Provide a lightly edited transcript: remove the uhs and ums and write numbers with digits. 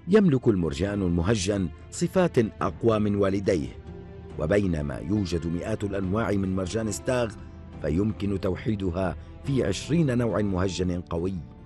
يملك المرجان المهجن صفات أقوى من والديه، وبينما يوجد مئات الأنواع من مرجان ستاغ فيمكن توحيدها في 20 نوع مهجن قوي.